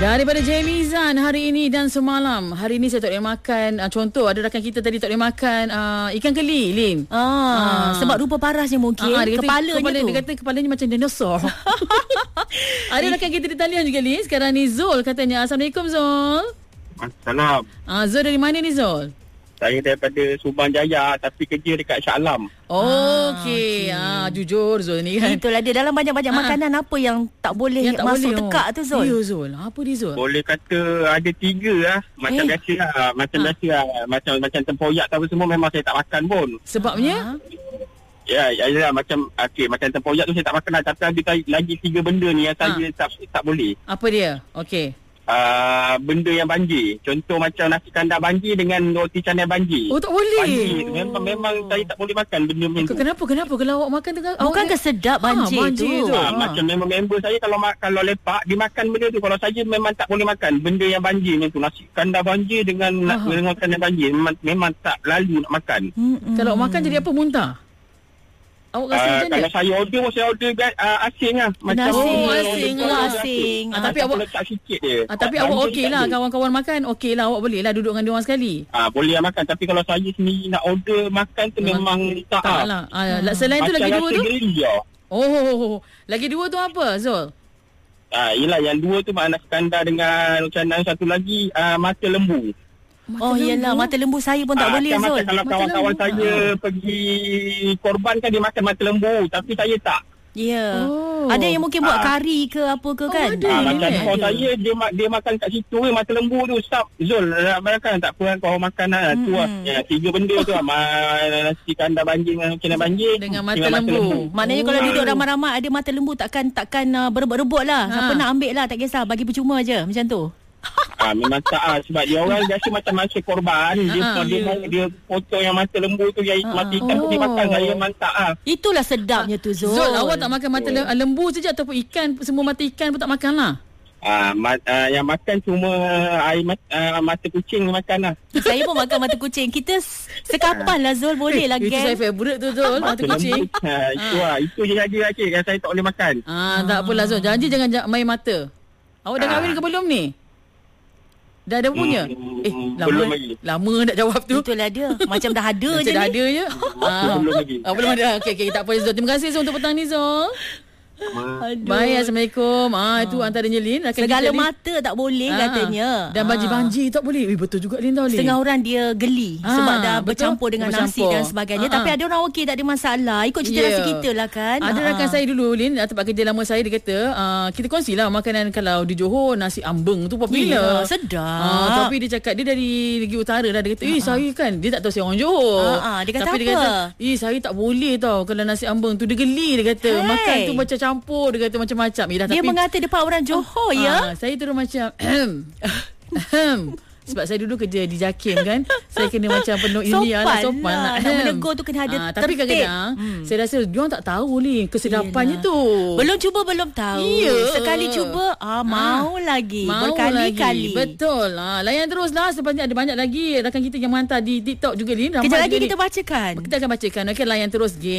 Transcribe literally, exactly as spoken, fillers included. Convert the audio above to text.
Daripada Jamie Zan hari ini dan semalam. Hari ini saya tak boleh makan. Uh, contoh, ada rakan kita tadi tak boleh makan uh, ikan keli, Lin. Ah, ah. Sebab rupa parasnya mungkin. Ah, dia kata, kepalanya kepala, tu. Dia kata kepalanya macam dinosaur. Ada rakan kita di talian juga, Lin. Sekarang ni Zul katanya. Assalamualaikum, Zul. Assalam. Ah, Zul dari mana ni, Zul? Saya daripada Subang Jaya tapi kerja dekat Shah Alam. Oh, ah, okey. okay. Ah, jujur Zul ni kan. Itulah dia, dalam banyak-banyak ah. makanan apa yang tak boleh yang tak masuk boleh, tekak oh. tu, Zul? Ya, Zul. Apa dia, Zul? Boleh kata ada tiga lah. Macam eh. biasa lah. Macam ah. biasa lah. Macam, macam tempoyak tu semua memang saya tak makan pun. Sebabnya? Ah. Ya, ya, ya macam okey, macam tempoyak tu saya tak makan lah. Tapi ada lagi tiga benda ni yang ah. saya tak, tak boleh. Apa dia? Okey. Uh, benda yang banjir. Contoh macam nasi kandar banjir dengan roti canai banjir. Oh, tak boleh. Banjir tu memang, memang saya tak boleh makan benda macam tu. Kenapa? Kenapa? Kalau awak makan tu, bukan ke sedap banjir, ha, banjir tu. tu. Ha, ha. Macam memang member saya kalau kalau lepak dia makan benda tu. Kalau saya memang tak boleh makan benda yang banjir macam tu. Nasi kandar banjir dengan ha. dengan kandar banjir memang, memang tak lalu nak makan. Hmm-hmm. Kalau makan jadi apa, muntah? Awak rasa uh, macam mana? Kalau saya order, saya order uh, asing lah. asing. Macam Oh, asing. Oh, asing. Ah, tapi awak letak sikit je. Ah, tapi awak okey lah. Kawan-kawan makan okey lah. Awak boleh lah duduk dengan dia orang sekali. Ah, boleh lah makan. Tapi kalau saya sendiri nak order makan tu memang, memang tak, tak lah. Ah, hmm. Selain tu lagi dua tu? Oh, lagi dua tu apa, Zul? Ah, yelah, yang dua tu nasi kandar dengan macam satu lagi uh, mata lembu. Mata oh lembu? Yelah, mata lembu saya pun tak ha, boleh, Zul. Kalau mata kawan-kawan lembu. saya ha. pergi korban kan dia makan mata lembu. Tapi saya tak. Ya yeah. oh. Ada yang mungkin buat ha. kari ke apa ke oh, kan ada, ha, Macam ada. kau saya dia, dia makan kat situ eh, mata lembu tu. Stop Zul, makan tak apa kau makan lah. hmm. Tu lah ya, tiga benda tu lah. Nasi kandar banjir dengan kena banjir dengan mata, dengan lembu. mata lembu. Maknanya oh. kalau duduk ramai-ramai ada mata lembu, takkan takkan uh, berebut-rebut lah. ha. Siapa nak ambil lah, tak kisah, bagi percuma je. Macam tu. Ah ha, memang tak ah, sebab dia orang biasa macam masa korban dia ha, dia, yeah. dia dia potong yang mata lembu tu yang ha. mati ikan oh. tu dia makan. Saya memang tak ah. Itulah sedapnya tu, Zul. Zul, awak tak makan mata lembu saja ataupun ikan, semua mata ikan pun tak makan lah? Ah, ma- uh, yang makan cuma air mat- uh, mata kucing makan lah. Saya pun makan mata kucing. Kita sekapan lah, Zul, boleh lah. Itu saya favourite tu, Zul, mata kucing. Ha, itu lah, itu je saja lah, cik, yang saya tak boleh makan. Ah, tak apalah, Zul. Janji jangan main mata. Awak dah kahwin ke belum ni? Dah ada punya? Hmm, eh, lama, belum lagi. Lama nak jawab tu. Itulah dia. Macam dah ada je Macam dah ni. ada je. ah, belum lagi. Ah, belum ada. Okey, okay, tak apa, Zul. Terima kasih, Zul, untuk petang ni, Zul. Aduh. Baik, Assalamualaikum. Ah, itu antaranya, Lin. Segala mata tak boleh ah, katanya. Dan banjir-banjir tak boleh. Eh, betul juga, Lin, tau, Lin. Setengah orang dia geli ah, sebab dah betul? bercampur dengan bercampur. nasi dan sebagainya. Ah, Tapi ada orang okey, tak ada masalah. Ikut cerita yeah. nasi kita lah kan. Ada ah. rakan saya dulu, Lin, tempat kerja lama saya, dia kata, uh, kita kongsilah makanan kalau di Johor, nasi ambeng tu popular. Yeah, sedap. Ah, tapi dia cakap, dia dari Negeri Utara dah. Dia kata, eh, ah. saya kan, dia tak tahu saya orang Johor. Ah, ah. Dia kata tapi apa? Dia kata, eh, saya tak boleh tau kalau nasi ambeng tu. Dia geli, dia kata. Hey. Makan tu macam campur, dia kata macam-macam. Eh, dah, dia tapi, mengata depan orang Johor, ah, ya? Ah, saya terus macam, sebab saya dulu kerja di Jakim kan. Saya kena macam penuh ilmiah lah, sopan lah. Nak menegur tu kena ada ha, tapi kadang-kadang hmm. saya rasa diorang tak tahu ni kesedapannya Yelah. tu. Belum cuba belum tahu. Iya. Sekali cuba ah mau ha. lagi. Mau berkali-kali. Lagi. Betul. Ha, layan teruslah sebab ada banyak lagi rakan kita yang menghantar di TikTok juga, Lin. Kejap lagi kita bacakan. Kita akan bacakan. Okey, layan terus game.